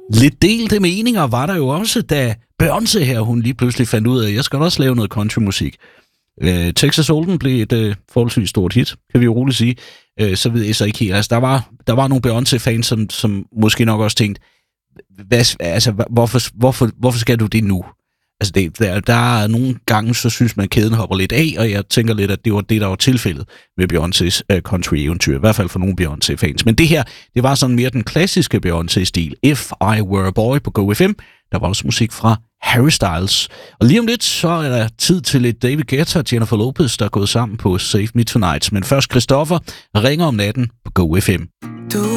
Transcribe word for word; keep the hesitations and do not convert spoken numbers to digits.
Lidt delte meninger var der jo også, da Beyoncé her, hun lige pludselig fandt ud af, at jeg skal også lave noget countrymusik. Øh, Texas Hold'em blev et øh, forholdsvis stort hit, kan vi jo roligt sige. Øh, så ved jeg så ikke helt. Altså, der var, der var nogle Beyoncé-fans, som, som måske nok også tænkte, hvad, altså, hvorfor, hvorfor, hvorfor skal du det nu? Altså, det, der, der er nogle gange, så synes man, at kæden hopper lidt af, og jeg tænker lidt, at det var det, der var tilfældet med Beyoncés uh, country-eventyr, i hvert fald for nogle Beyoncé-fans. Men det her, det var sådan mere den klassiske Beyoncé-stil. If I Were a Boy på Go F M. Der var også musik fra Harry Styles. Og lige om lidt, så er der tid til lidt David Guetta og Jennifer Lopez, der er gået sammen på Save Me Tonight. Men først Christoffer ringer om natten på Go F M. Du